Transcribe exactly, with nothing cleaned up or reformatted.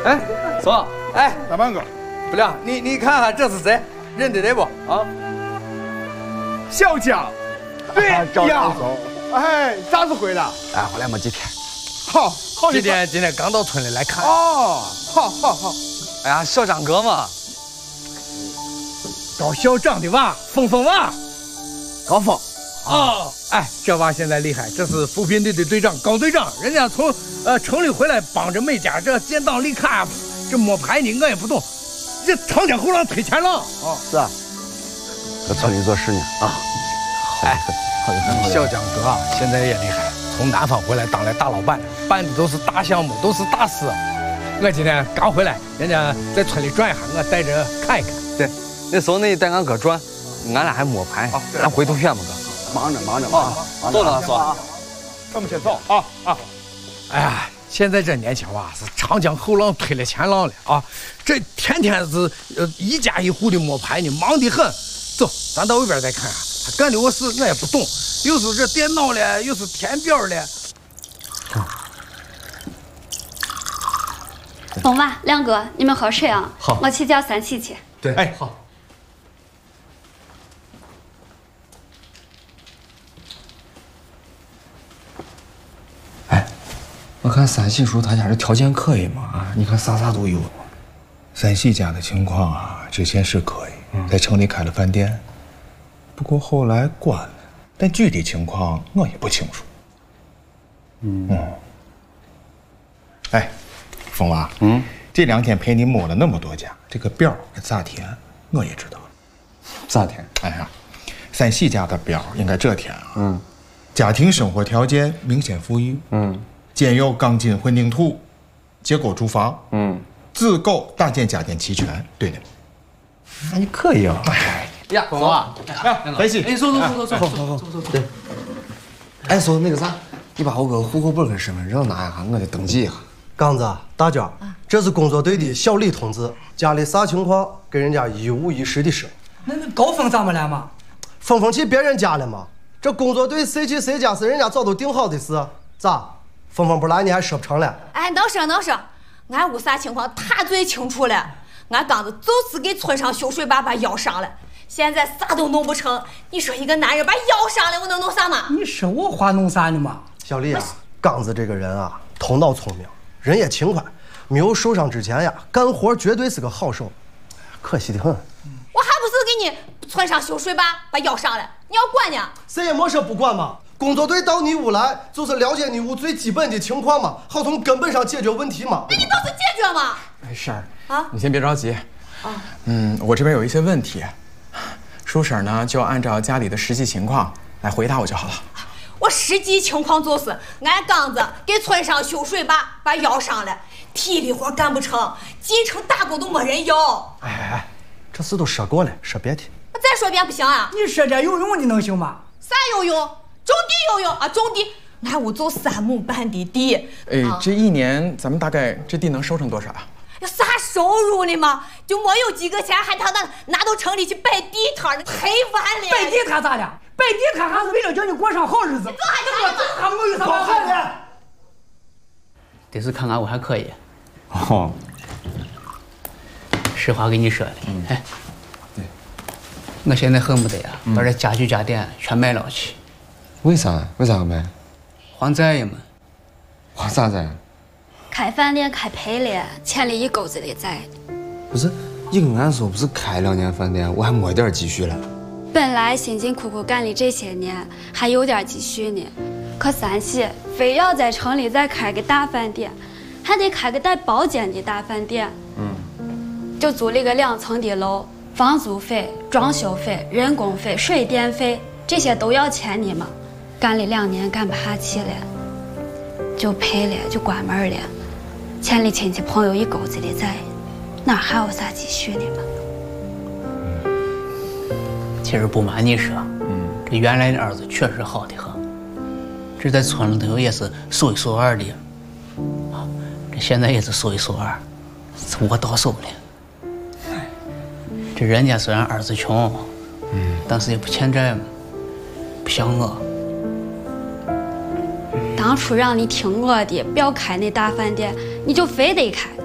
哎，说，哎， 大板哥， 不亮，你你看看这是谁？认得得不？啊？ 小江，对呀，哎，咋子回来？ 哎，回来没几天。 好，好， 今天今天刚到村里来看。 哦，好好好。 哎呀，小张哥嘛， 高校长的娃，峰峰娃， 高峰。 哦，哎，这娃现在厉害，这是扶贫队的队长高队长，人家从呃城里回来，帮着每家这建档立卡，这摸排呢，我也不懂，这长江后浪推前浪啊。 是啊，搁村里做事呢啊。哎，小江哥啊，现在也厉害，从南方回来当了大老板，办的都是大项目，都是大事。我今天刚回来，人家在村里转一下，我带着看一看。对，那时候你带俺哥转，俺俩还摸排，俺回头选嘛哥。 忙着忙着忙着， 走了说， 咱们先走啊啊！ 哎呀，现在这年轻娃是长江后浪推了前浪了啊！这天天是呃一家一户的摸排呢，忙得很。走，咱到外边再看看，他干的我事我也不懂，又是这电脑了，又是填表了。 风娃、亮哥，你们喝水啊？ 好， 我去叫三七去。 对，哎好。 我看三喜叔他家这条件可以嘛啊，你看啥啥都有。 三喜家的情况啊，之前是可以，在城里开了饭店，不过后来关了，但具体情况我也不清楚。嗯嗯。哎，凤娃，嗯，这两天陪你摸了那么多家，这个表咋填，我也知道了。 咋填？ 哎呀，三喜家的表应该这填啊。嗯。家庭生活条件明显富裕。嗯。建有钢筋混凝土结构住房，嗯，自购大件家电齐全。对的， 那你可以啊。 哎呀，走啊！ 分析。 哎，走走走走走走走走走。对。哎，说那个啥，你把我个户口本跟身份证拿一下，我得登记一下。 刚子，大娟，这是工作队的小李同志，家里啥情况跟人家一五一十的说。 那那高峰咋没来嘛？ 峰峰去别人家了嘛？这工作队谁去谁家是人家早都定好的事，咋？峰峰不来，你还说不成了？ 哎，能说能说，俺屋啥情况他最清楚了。俺刚子就是给村上修水坝把腰伤了，现在啥都弄不成。你说一个男人把腰伤了，我能弄啥嘛？ 你说我话弄啥呢嘛？ 小丽啊，刚子这个人啊，头脑聪明，人也勤快，没有受伤之前呀，干活绝对是个好手。可惜的很。 我还不是给你村上修水坝把腰伤了，你要管呢？ 谁也没说不管嘛。工作队到你屋来，就是了解你屋最基本的情况嘛，好从根本上解决问题嘛。 那你倒是解决嘛！ 没事儿啊， 你先别着急。啊，嗯，我这边有一些问题，叔婶呢就按照家里的实际情况来回答我就好了。 我实际情况就是，俺刚子给村上修水坝把腰伤了，体力活干不成，进城打工都没人要。 哎哎哎，这事都说过了，说别提。 我再说遍不行啊！ 你说这有用的能行吗？ 啥有用？种地有用啊！种地，俺屋就三亩半的地。 哎，啊、这一年咱们大概这地能收成多少啊？ 有啥收入呢嘛？就没有几个钱，还他那拿到城里去摆地摊，赔完了。 摆地摊咋的？摆地摊还是为了叫你过上好日子。 这还谈这还没有啥好的。 得是看俺屋还可以。 哦。 实话跟你说的， 嗯、 哎，对，我现在恨不得呀，把这家具家电全卖了去。 为啥？为啥要卖？ 还债呀嘛。 还啥债？ 开饭店开赔了，欠了一钩子的债。 不是，你跟俺说不是开两年饭店，我还没点积蓄了。 本来辛辛苦苦干的这些年还有点积蓄呢，可三喜非要在城里再开个大饭店，还得开个带包间的大饭店。嗯，就租了个两层的楼，房租费、装修费、人工费、水电费。这些都要钱的嘛，干了两年干不下去了，就赔了，就关门了，欠了亲戚朋友一钩子的债，哪还有啥积蓄呢嘛？ 其实不瞒你说，嗯，这原来的儿子确实好的很，这在村里头也是数一数二的，啊，这现在也是数一数二，是我到手了。这人家虽然儿子穷，嗯，但是也不欠债嘛。不像我， 当初让你听我的，不要开那大饭店，你就非得开。